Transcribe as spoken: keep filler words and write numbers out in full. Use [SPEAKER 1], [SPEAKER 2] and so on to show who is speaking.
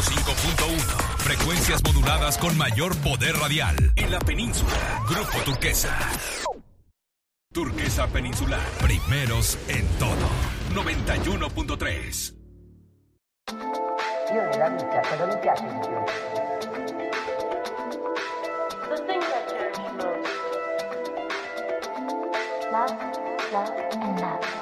[SPEAKER 1] cinco punto uno. Frecuencias moduladas con mayor poder radial. En la península, Grupo Turquesa. Turquesa Peninsular. Primeros en todo. noventa y uno punto tres.
[SPEAKER 2] Io nella vita, cosa mi piace di più?
[SPEAKER 3] The thing that cherish most.
[SPEAKER 2] Love, love, and love.